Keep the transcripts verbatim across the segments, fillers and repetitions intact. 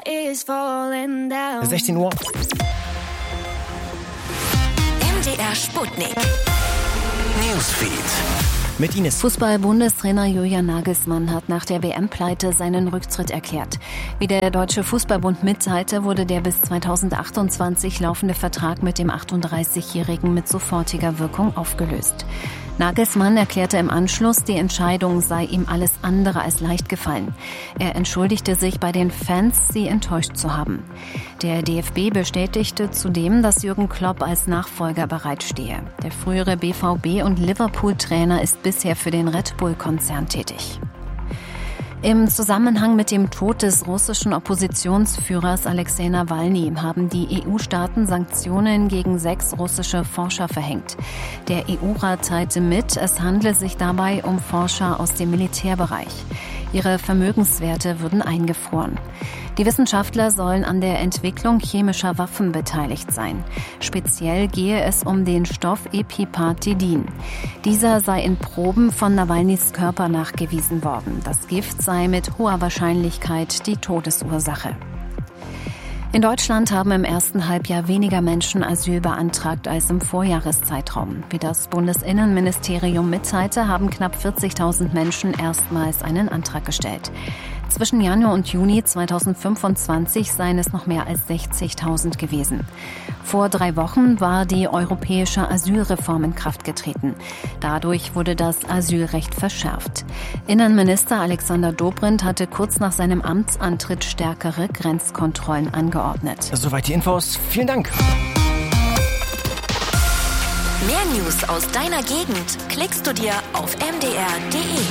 sechzehn Uhr. M D R Sputnik. Newsfeed. Mit Ines. Fußball-Bundestrainer Julian Nagelsmann hat nach der W M-Pleite seinen Rücktritt erklärt. Wie der Deutsche Fußballbund mitteilte, wurde der bis zweitausendachtundzwanzig laufende Vertrag mit dem achtunddreißigjährigen mit sofortiger Wirkung aufgelöst. Nagelsmann erklärte im Anschluss, die Entscheidung sei ihm alles andere als leicht gefallen. Er entschuldigte sich bei den Fans, sie enttäuscht zu haben. Der D F B bestätigte zudem, dass Jürgen Klopp als Nachfolger bereitstehe. Der frühere B V B- und Liverpool-Trainer ist bisher für den Red Bull-Konzern tätig. Im Zusammenhang mit dem Tod des russischen Oppositionsführers Alexei Nawalny haben die E U-Staaten Sanktionen gegen sechs russische Forscher verhängt. Der E U-Rat teilte mit, es handle sich dabei um Forscher aus dem Militärbereich. Ihre Vermögenswerte würden eingefroren. Die Wissenschaftler sollen an der Entwicklung chemischer Waffen beteiligt sein. Speziell gehe es um den Stoff Epipartidin. Dieser sei in Proben von Nawalnys Körper nachgewiesen worden. Das Gift sei mit hoher Wahrscheinlichkeit die Todesursache. In Deutschland haben im ersten Halbjahr weniger Menschen Asyl beantragt als im Vorjahreszeitraum. Wie das Bundesinnenministerium mitteilte, haben knapp vierzigtausend Menschen erstmals einen Antrag gestellt. Zwischen Januar und Juni zweitausendfünfundzwanzig seien es noch mehr als sechzigtausend gewesen. Vor drei Wochen war die europäische Asylreform in Kraft getreten. Dadurch wurde das Asylrecht verschärft. Innenminister Alexander Dobrindt hatte kurz nach seinem Amtsantritt stärkere Grenzkontrollen angeordnet. Soweit die Infos. Vielen Dank. Mehr News aus deiner Gegend klickst du dir auf m d r punkt d e.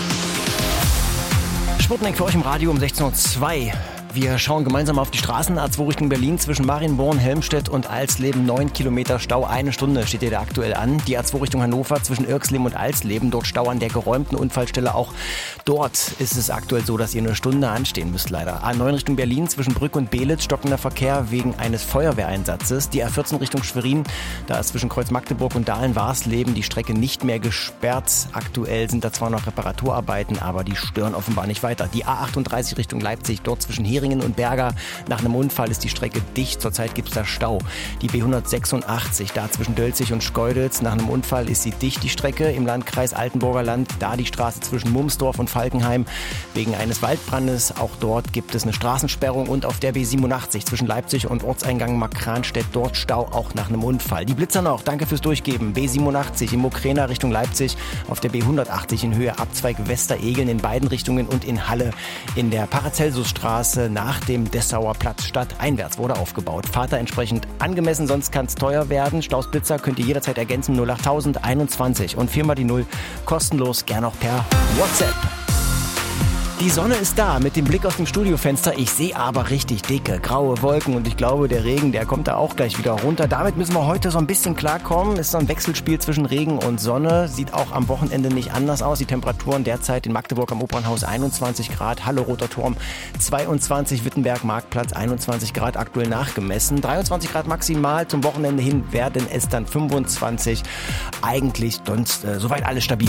Sputnik für euch im Radio um sechzehn Uhr zwei. Wir schauen gemeinsam auf die Straßen. A zwei Richtung Berlin zwischen Marienborn, Helmstedt und Alsleben. Neun Kilometer Stau, eine Stunde steht ihr da aktuell an. Die A zwei Richtung Hannover zwischen Irxleben und Alsleben. Dort Stau an der geräumten Unfallstelle. Auch dort ist es aktuell so, dass ihr eine Stunde anstehen müsst leider. A neun Richtung Berlin zwischen Brück und Belitz. Stockender Verkehr wegen eines Feuerwehreinsatzes. Die A vierzehn Richtung Schwerin. Da ist zwischen Kreuz Magdeburg und Dahlen-Warsleben die Strecke nicht mehr gesperrt. Aktuell sind da zwar noch Reparaturarbeiten, aber die stören offenbar nicht weiter. Die A achtunddreißig Richtung Leipzig. Dort zwischen Heringen und Berger. Nach einem Unfall ist die Strecke dicht. Zurzeit gibt es da Stau. Die B hundertsechsundachtzig, da zwischen Dölzig und Schkeuditz. Nach einem Unfall ist sie dicht, die Strecke. Im Landkreis Altenburger Land, da die Straße zwischen Mumsdorf und Falkenheim. Wegen eines Waldbrandes, auch dort gibt es eine Straßensperrung. Und auf der B siebenundachtzig zwischen Leipzig und Ortseingang Markranstädt, dort Stau, auch nach einem Unfall. Die Blitzer noch, danke fürs Durchgeben. B siebenundachtzig in Mokrena Richtung Leipzig. Auf der B hundertachtzig in Höhe Abzweig Westeregeln in beiden Richtungen und in Halle in der Paracelsusstraße nach dem Dessauer Platz stadteinwärts wurde aufgebaut. Fahrt da entsprechend angemessen, sonst kann es teuer werden. Staus Blitzer könnt ihr jederzeit ergänzen. null acht null null einundzwanzig und viermal die Null kostenlos, gern auch per WhatsApp. Die Sonne ist da mit dem Blick aus dem Studiofenster. Ich sehe aber richtig dicke, graue Wolken und ich glaube, der Regen, der kommt da auch gleich wieder runter. Damit müssen wir heute so ein bisschen klarkommen. Ist so ein Wechselspiel zwischen Regen und Sonne. Sieht auch am Wochenende nicht anders aus. Die Temperaturen derzeit in Magdeburg am Opernhaus einundzwanzig Grad, Halle Roter Turm zweiundzwanzig, Wittenberg Marktplatz einundzwanzig Grad aktuell nachgemessen. dreiundzwanzig Grad maximal, zum Wochenende hin werden es dann fünfundzwanzig. Eigentlich sonst äh, soweit alles stabil.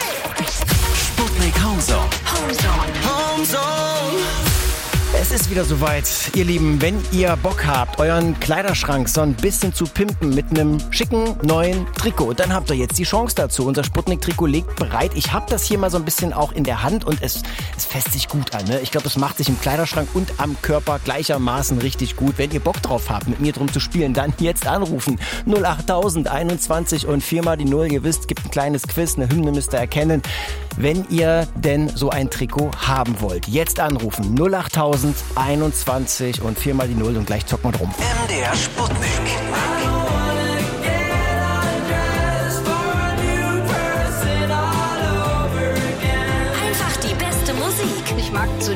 Sputnik Homezone. Homezone. Homezone. Es ist wieder soweit, ihr Lieben, wenn ihr Bock habt, euren Kleiderschrank so ein bisschen zu pimpen mit einem schicken neuen Trikot, dann habt ihr jetzt die Chance dazu. Unser Sputnik-Trikot liegt bereit. Ich habe das hier mal so ein bisschen auch in der Hand und es, es fässt sich gut an. Ne? Ich glaube, es macht sich im Kleiderschrank und am Körper gleichermaßen richtig gut. Wenn ihr Bock drauf habt, mit mir drum zu spielen, dann jetzt anrufen. null acht null null einundzwanzig und viermal die Null. Ihr wisst, gibt ein kleines Quiz, eine Hymne müsst ihr erkennen. Wenn ihr denn so ein Trikot haben wollt, jetzt anrufen. null acht null null einundzwanzig und viermal die Null und gleich zocken wir drum. M D R Sputnik.